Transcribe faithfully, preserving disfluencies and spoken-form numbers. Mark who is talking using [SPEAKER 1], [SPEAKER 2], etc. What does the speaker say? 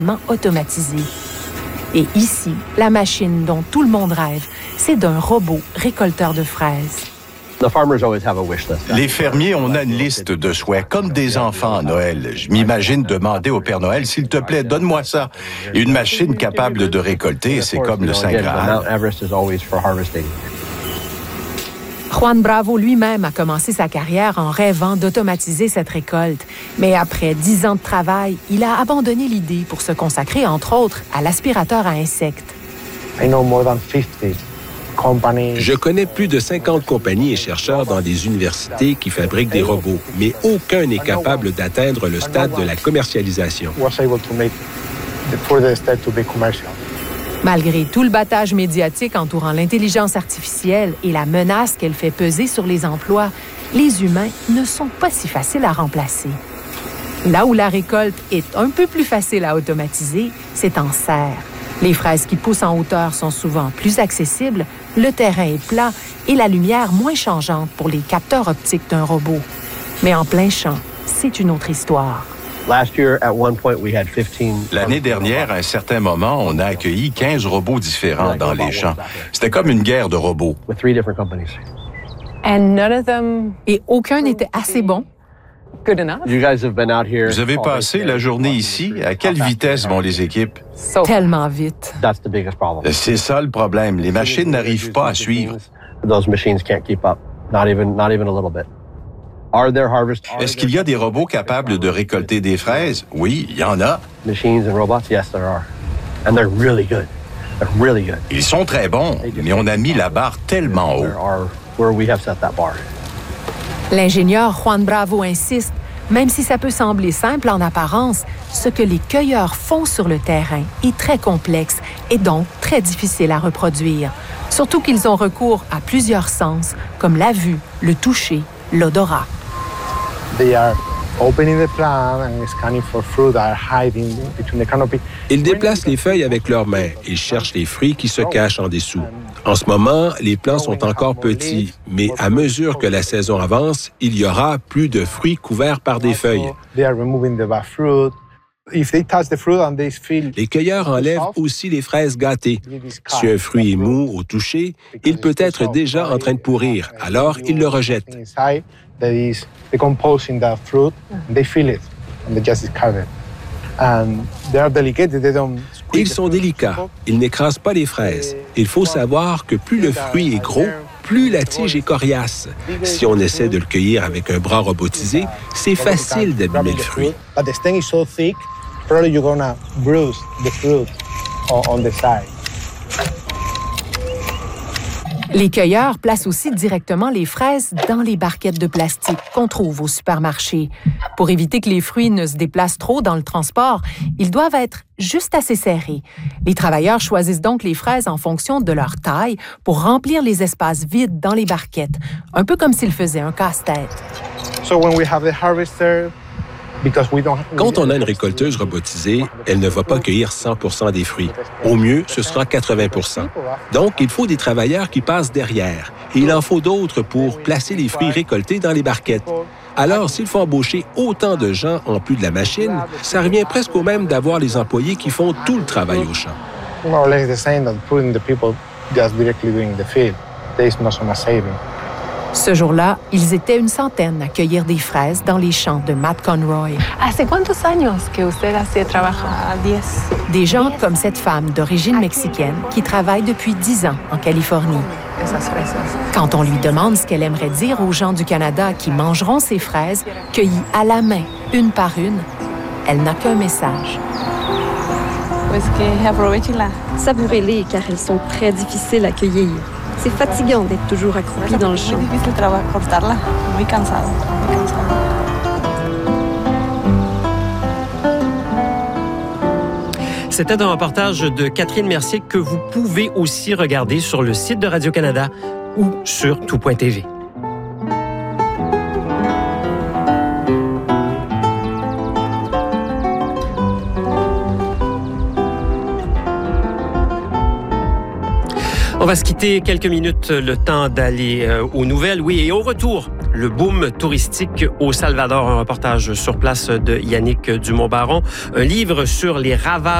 [SPEAKER 1] automatisé. Et ici, la machine dont tout le monde rêve, c'est d'un robot récolteur de fraises.
[SPEAKER 2] Les fermiers, on a une liste de souhaits, comme des enfants à Noël. Je m'imagine demander au Père Noël, s'il te plaît, donne-moi ça. Une machine capable de récolter, c'est comme le Saint Graal.
[SPEAKER 1] Juan Bravo lui-même a commencé sa carrière en rêvant d'automatiser cette récolte. Mais après dix ans de travail, il a abandonné l'idée pour se consacrer, entre autres, à l'aspirateur à insectes.
[SPEAKER 3] Je connais plus de cinquante compagnies et chercheurs dans des universités qui fabriquent des robots, mais aucun n'est capable d'atteindre le stade de la commercialisation.
[SPEAKER 1] Malgré tout le battage médiatique entourant l'intelligence artificielle et la menace qu'elle fait peser sur les emplois, les humains ne sont pas si faciles à remplacer. Là où la récolte est un peu plus facile à automatiser, c'est en serre. Les fraises qui poussent en hauteur sont souvent plus accessibles, le terrain est plat et la lumière moins changeante pour les capteurs optiques d'un robot. Mais en plein champ, c'est une autre histoire.
[SPEAKER 2] L'année dernière, à un certain moment, on a accueilli quinze robots différents dans les champs. C'était comme une guerre de robots.
[SPEAKER 1] Et aucun n'était assez bon.
[SPEAKER 2] Vous avez passé la journée ici. À quelle vitesse vont les équipes?
[SPEAKER 1] Tellement vite.
[SPEAKER 2] C'est ça le problème. Les machines n'arrivent pas à suivre. Est-ce qu'il y a des robots capables de récolter des fraises? Oui, il y en a. Ils sont très bons, mais on a mis la barre tellement haut.
[SPEAKER 1] L'ingénieur Juan Bravo insiste, même si ça peut sembler simple en apparence, ce que les cueilleurs font sur le terrain est très complexe et donc très difficile à reproduire. Surtout qu'ils ont recours à plusieurs sens, comme la vue, le toucher, l'odorat.
[SPEAKER 3] Ils déplacent les feuilles avec leurs mains. Ils cherchent les fruits qui se cachent en dessous. En ce moment, les plants sont encore petits, mais à mesure que la saison avance, il y aura plus de fruits couverts par des feuilles. Les cueilleurs enlèvent aussi les fraises gâtées. Si un fruit est mou au toucher, il peut être déjà en train de pourrir, alors ils le rejettent. Ils sont délicats. Ils n'écrasent pas les fraises. Il faut savoir que plus le fruit est gros, plus la tige est coriace. Si on essaie de le cueillir avec un bras robotisé, c'est facile d'abîmer le fruit.
[SPEAKER 1] Les cueilleurs placent aussi directement les fraises dans les barquettes de plastique qu'on trouve au supermarché. Pour éviter que les fruits ne se déplacent trop dans le transport, ils doivent être juste assez serrés. Les travailleurs choisissent donc les fraises en fonction de leur taille pour remplir les espaces vides dans les barquettes, un peu comme s'ils faisaient un casse-tête.
[SPEAKER 3] Quand on a une récolteuse robotisée, elle ne va pas cueillir cent pour cent des fruits. Au mieux, ce sera quatre-vingts pour cent. Donc, il faut des travailleurs qui passent derrière. Et il en faut d'autres pour placer les fruits récoltés dans les barquettes. Alors, s'il faut embaucher autant de gens en plus de la machine, ça revient presque au même d'avoir les employés qui font tout le travail au champ.
[SPEAKER 1] Ce jour-là, ils étaient une centaine à cueillir des fraises dans les champs de Matt Conroy.
[SPEAKER 4] ¿Hace cuántos años que usted hace trabajo?
[SPEAKER 1] diez. Des gens comme cette femme d'origine mexicaine qui travaille depuis dix ans en Californie. Quand on lui demande ce qu'elle aimerait dire aux gens du Canada qui mangeront ces fraises, cueillies à la main, une par une, elle n'a qu'un message.
[SPEAKER 5] Savourez-les car elles sont très difficiles à cueillir. C'est fatigant d'être toujours accroupi dans le champ.
[SPEAKER 6] C'était un reportage de Catherine Mercier que vous pouvez aussi regarder sur le site de Radio-Canada ou sur tout point t v. On va se quitter quelques minutes, le temps d'aller euh, aux nouvelles. Oui, et au retour, le boom touristique au Salvador. Un reportage sur place de Yannick Dumont-Baron. Un livre sur les ravages